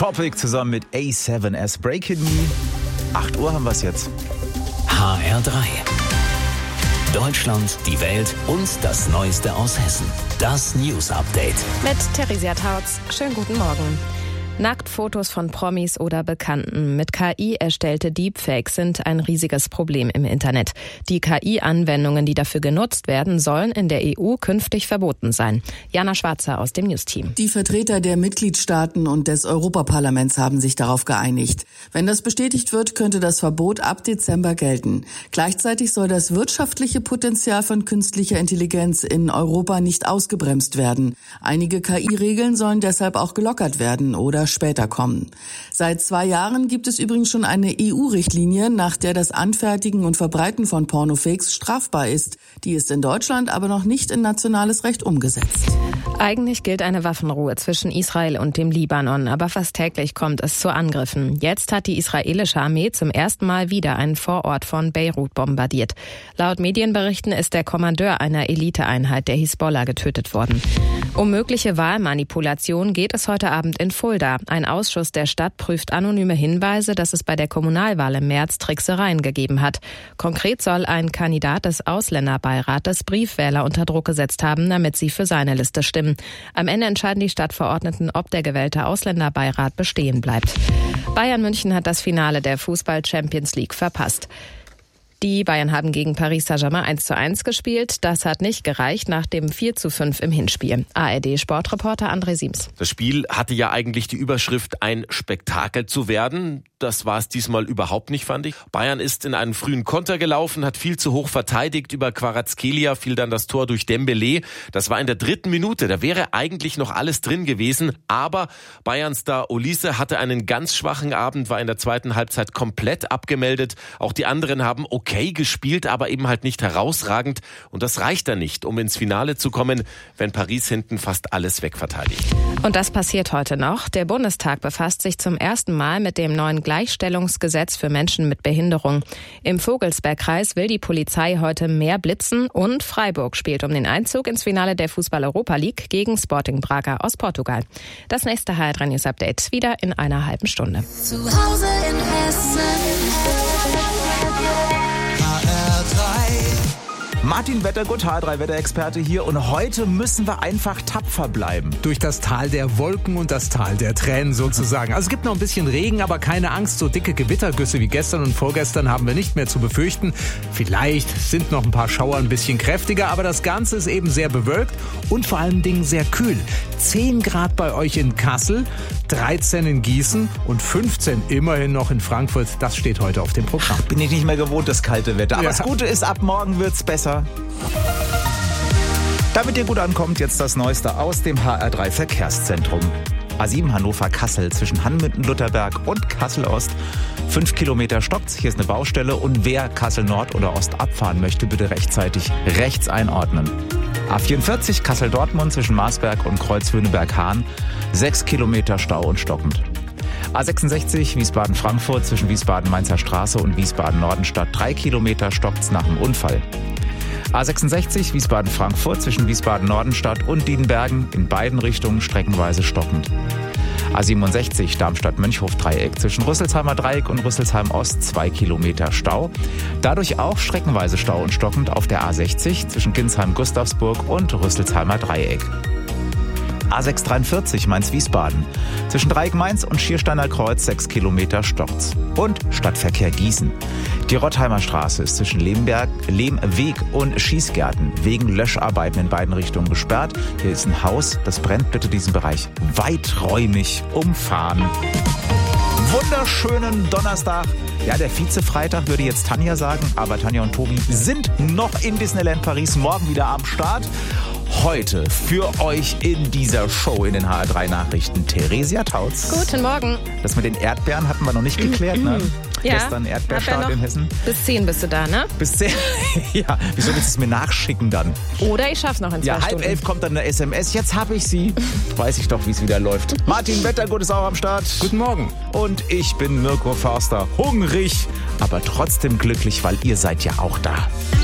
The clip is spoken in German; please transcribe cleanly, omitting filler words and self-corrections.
Tropic zusammen mit A7S Breaking Me. 8 Uhr haben wir es jetzt. HR3. Deutschland, die Welt und das Neueste aus Hessen. Das News Update. Mit Theresia Tautz. Schönen guten Morgen. Nacktfotos von Promis oder Bekannten mit KI erstellte Deepfakes sind ein riesiges Problem im Internet. Die KI-Anwendungen, die dafür genutzt werden, sollen in der EU künftig verboten sein. Jana Schwarzer aus dem News-Team. Die Vertreter der Mitgliedstaaten und des Europaparlaments haben sich darauf geeinigt. Wenn das bestätigt wird, könnte das Verbot ab Dezember gelten. Gleichzeitig soll das wirtschaftliche Potenzial von künstlicher Intelligenz in Europa nicht ausgebremst werden. Einige KI-Regeln sollen deshalb auch gelockert werden oder später kommen. Seit 2 Jahren gibt es übrigens schon eine EU-Richtlinie, nach der das Anfertigen und Verbreiten von Pornofakes strafbar ist. Die ist in Deutschland aber noch nicht in nationales Recht umgesetzt. Eigentlich gilt eine Waffenruhe zwischen Israel und dem Libanon, aber fast täglich kommt es zu Angriffen. Jetzt hat die israelische Armee zum ersten Mal wieder einen Vorort von Beirut bombardiert. Laut Medienberichten ist der Kommandeur einer Eliteeinheit der Hisbollah getötet worden. Um mögliche Wahlmanipulation geht es heute Abend in Fulda. Ein Ausschuss der Stadt prüft anonyme Hinweise, dass es bei der Kommunalwahl im März Tricksereien gegeben hat. Konkret soll ein Kandidat des Ausländerbeirates Briefwähler unter Druck gesetzt haben, damit sie für seine Liste stimmen. Am Ende entscheiden die Stadtverordneten, ob der gewählte Ausländerbeirat bestehen bleibt. Bayern München hat das Finale der Fußball-Champions League verpasst. Die Bayern haben gegen Paris Saint-Germain 1:1 gespielt. Das hat nicht gereicht nach dem 4:5 im Hinspiel. ARD-Sportreporter André Siems. Das Spiel hatte ja eigentlich die Überschrift, ein Spektakel zu werden. Das war es diesmal überhaupt nicht, fand ich. Bayern ist in einen frühen Konter gelaufen, hat viel zu hoch verteidigt. Über Kvaratskhelia fiel dann das Tor durch Dembélé. Das war in der 3. Minute. Da wäre eigentlich noch alles drin gewesen. Aber Bayern-Star Olise hatte einen ganz schwachen Abend, war in der 2. Halbzeit komplett abgemeldet. Auch die anderen haben okay gespielt, aber eben halt nicht herausragend. Und das reicht dann nicht, um ins Finale zu kommen, wenn Paris hinten fast alles wegverteidigt. Und das passiert heute noch. Der Bundestag befasst sich zum ersten Mal mit dem neuen Gleichstellungsgesetz für Menschen mit Behinderung. Im Vogelsbergkreis will die Polizei heute mehr blitzen und Freiburg spielt um den Einzug ins Finale der Fußball-Europa League gegen Sporting Braga aus Portugal. Das nächste HR3 News Update wieder in einer halben Stunde. Zu Hause in Hessen. Martin Wettergut, HR3-Wetterexperte hier, und heute müssen wir einfach tapfer bleiben. Durch das Tal der Wolken und das Tal der Tränen sozusagen. Also es gibt noch ein bisschen Regen, aber keine Angst, so dicke Gewittergüsse wie gestern und vorgestern haben wir nicht mehr zu befürchten. Vielleicht sind noch ein paar Schauer ein bisschen kräftiger, aber das Ganze ist eben sehr bewölkt und vor allen Dingen sehr kühl. 10 Grad bei euch in Kassel, 13 in Gießen und 15 immerhin noch in Frankfurt. Das steht heute auf dem Programm. Bin ich nicht mehr gewohnt, das kalte Wetter. Aber das Gute ist, ab morgen wird's besser. Damit ihr gut ankommt, jetzt das Neueste aus dem HR3 Verkehrszentrum. A7 Hannover-Kassel zwischen Hanmünden-Lutherberg und Kassel-Ost. 5 Kilometer stoppt, hier ist eine Baustelle, und wer Kassel-Nord oder Ost abfahren möchte, bitte rechtzeitig rechts einordnen. A44 Kassel-Dortmund zwischen Marsberg und Kreuzwöhneberg-Hahn. 6 Kilometer Stau und stockend. A66 Wiesbaden-Frankfurt zwischen Wiesbaden-Mainzer Straße und Wiesbaden-Nordenstadt. 3 Kilometer stockt's nach dem Unfall. A66 Wiesbaden-Frankfurt zwischen Wiesbaden-Nordenstadt und Diedenbergen, in beiden Richtungen streckenweise stockend. A67 Darmstadt-Mönchhof-Dreieck zwischen Rüsselsheimer Dreieck und Rüsselsheim-Ost, 2 Kilometer Stau. Dadurch auch streckenweise Stau und stockend auf der A60 zwischen Ginsheim-Gustavsburg und Rüsselsheimer Dreieck. A643 Mainz-Wiesbaden. Zwischen Dreieck-Mainz und Schiersteiner Kreuz 6 Kilometer stockt's. Und Stadtverkehr Gießen. Die Rottheimer Straße ist zwischen Lehmweg und Schießgärten wegen Löscharbeiten in beiden Richtungen gesperrt. Hier ist ein Haus, das brennt. Bitte diesen Bereich weiträumig umfahren. Wunderschönen Donnerstag. Ja, der Vize-Freitag würde jetzt Tanja sagen, aber Tanja und Tobi sind noch in Disneyland Paris, morgen wieder am Start. Heute für euch in dieser Show in den HR3 Nachrichten Theresia Tautz. Guten Morgen. Das mit den Erdbeeren hatten wir noch nicht geklärt, ne? Ja, gestern Erdbeerstart in Hessen. Bis 10 bist du da, ne? Bis 10? Ja, wieso willst du es mir nachschicken dann? Oder ich schaff's noch in 2 Stunden. Ja, 10:30 kommt dann eine SMS. Jetzt hab ich sie. Weiß ich doch, wie es wieder läuft. Martin Wettergut ist auch am Start. Guten Morgen. Und ich bin Mirko Förster. Hungrig, aber trotzdem glücklich, weil ihr seid ja auch da.